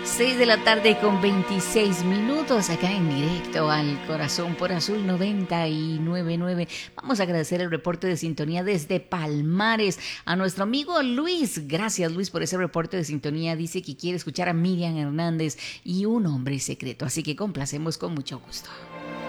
6 de la tarde con 26 minutos acá en directo al corazón por Azul 99.9. Vamos a agradecer el reporte de sintonía desde Palmares a nuestro amigo Luis. Gracias, Luis, por ese reporte de sintonía. Dice que quiere escuchar a Miriam Hernández y Un hombre secreto, así que complacemos con mucho gusto.